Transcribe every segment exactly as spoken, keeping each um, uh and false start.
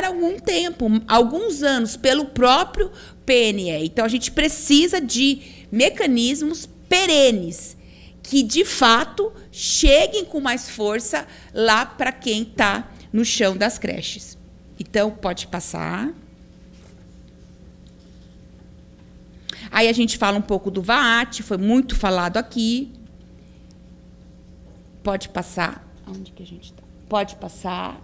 por algum tempo, alguns anos, pelo próprio P N E. Então, a gente precisa de mecanismos perenes que, de fato, cheguem com mais força lá para quem está no chão das creches. Então, pode passar. Aí a gente fala um pouco do VAAT, foi muito falado aqui. Pode passar. Onde que a gente está? Pode passar.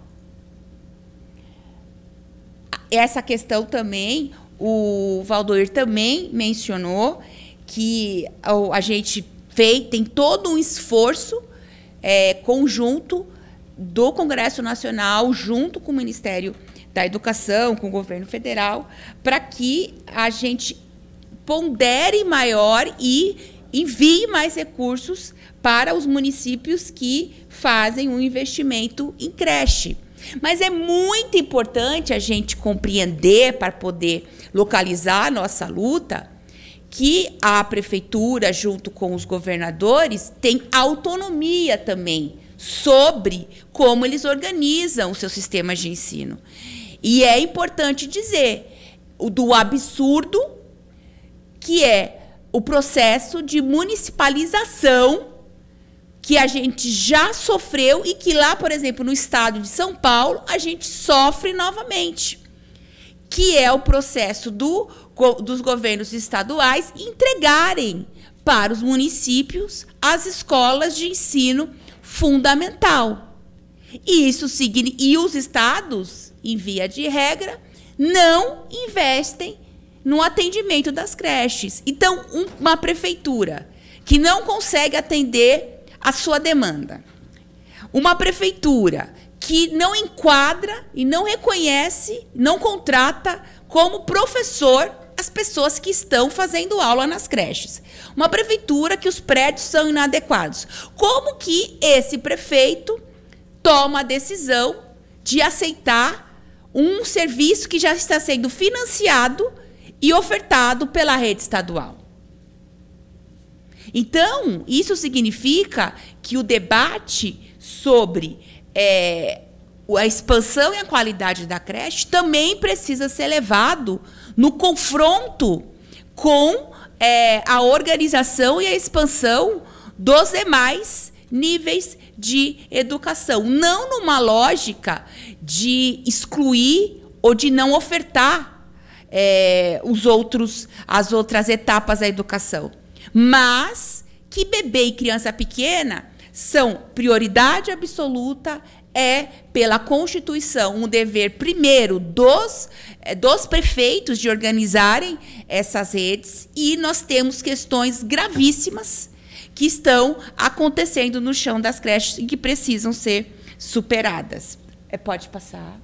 Essa questão também, o Valdoir também mencionou que a gente fez, tem todo um esforço é, conjunto do Congresso Nacional, junto com o Ministério da Educação, com o governo federal, para que a gente pondere maior e envie mais recursos para os municípios que fazem um investimento em creche. Mas é muito importante a gente compreender, para poder localizar a nossa luta, que a prefeitura, junto com os governadores, tem autonomia também sobre como eles organizam os seus sistemas de ensino. E é importante dizer o do absurdo que é o processo de municipalização que a gente já sofreu e que lá, por exemplo, no estado de São Paulo, a gente sofre novamente, que é o processo do, dos governos estaduais entregarem para os municípios as escolas de ensino fundamental. E, isso, e os estados, em via de regra, não investem no atendimento das creches. Então, uma prefeitura que não consegue atender a sua demanda, uma prefeitura que não enquadra e não reconhece, não contrata como professor as pessoas que estão fazendo aula nas creches, uma prefeitura que os prédios são inadequados. Como que esse prefeito toma a decisão de aceitar um serviço que já está sendo financiado e ofertado pela rede estadual? Então, isso significa que o debate sobre é, a expansão e a qualidade da creche também precisa ser levado no confronto com é, a organização e a expansão dos demais níveis de educação. Não numa lógica de excluir ou de não ofertar é, os outros, as outras etapas da educação, mas que bebê e criança pequena são prioridade absoluta, é, pela Constituição, um dever, primeiro, dos, dos prefeitos de organizarem essas redes, e nós temos questões gravíssimas que estão acontecendo no chão das creches e que precisam ser superadas. É, pode passar.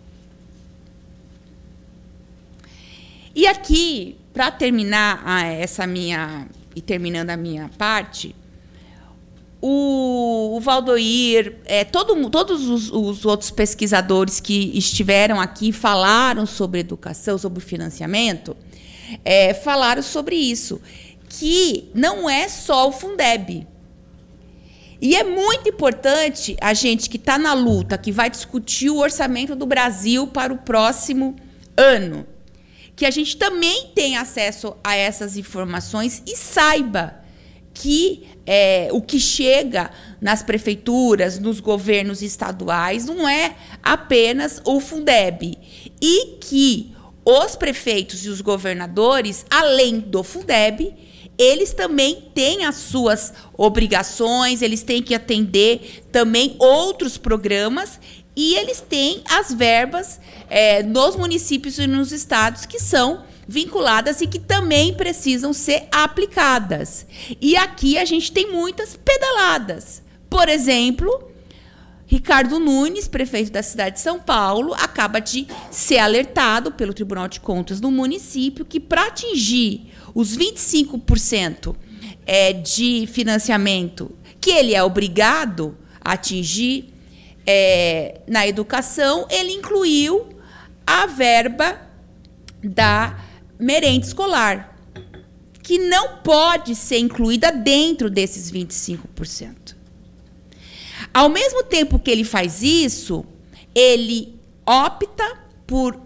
E aqui, para terminar a, essa minha... e terminando a minha parte, o, o Valdoir, é, todo, todos os, os outros pesquisadores que estiveram aqui falaram sobre educação, sobre financiamento, é, falaram sobre isso, que não é só o Fundeb. E é muito importante a gente que está na luta, que vai discutir o orçamento do Brasil para o próximo ano, que a gente também tenha acesso a essas informações e saiba que é, o que chega nas prefeituras, nos governos estaduais, não é apenas o Fundeb. E que os prefeitos e os governadores, além do Fundeb, eles também têm as suas obrigações, eles têm que atender também outros programas, e eles têm as verbas é, nos municípios e nos estados que são vinculadas e que também precisam ser aplicadas. E aqui a gente tem muitas pedaladas. Por exemplo, Ricardo Nunes, prefeito da cidade de São Paulo, acaba de ser alertado pelo Tribunal de Contas do município que, para atingir os vinte e cinco por cento é, de financiamento que ele é obrigado a atingir, É, na educação, ele incluiu a verba da merenda escolar, que não pode ser incluída dentro desses vinte e cinco por cento. Ao mesmo tempo que ele faz isso, ele opta por